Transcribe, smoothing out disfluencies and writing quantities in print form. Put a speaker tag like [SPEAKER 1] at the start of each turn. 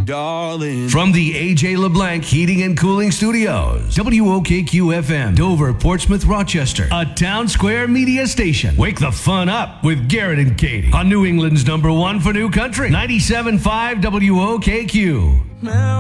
[SPEAKER 1] darling.
[SPEAKER 2] From the AJ LeBlanc Heating and Cooling Studios, WOKQ-FM, Dover, Portsmouth, Rochester, a Town Square media station. Wake the fun up with Garrett and Katie on New England's #1 for new country, 97.5 WOKQ.